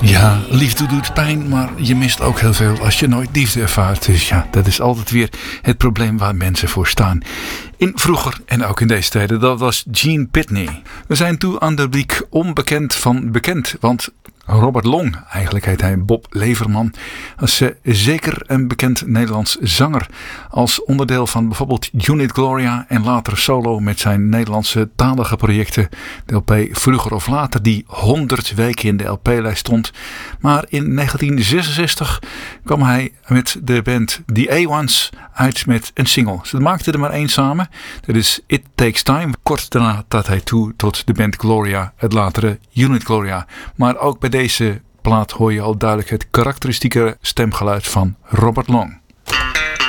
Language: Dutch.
Ja, liefde doet pijn, maar je mist ook heel veel als je nooit liefde ervaart. Dus ja, dat is altijd weer het probleem waar mensen voor staan. In vroeger en ook in deze tijden, dat was Gene Pitney. We zijn toe aan de rubriek onbekend van bekend, want Robert Long, eigenlijk heet hij Bob Leverman, is zeker een bekend Nederlands zanger. Als onderdeel van bijvoorbeeld Unit Gloria en later solo met zijn Nederlandse talige projecten. De LP Vroeger of Later die 100 weken in de LP-lijst stond. Maar in 1966 kwam hij met de band The A-Ones uit met een single. Ze maakten er maar één samen. Dat is It Takes Time. Kort daarna trad hij toe tot de band Gloria, het latere Unit Gloria. Maar ook bij deze plaat hoor je al duidelijk het karakteristieke stemgeluid van Robert Long.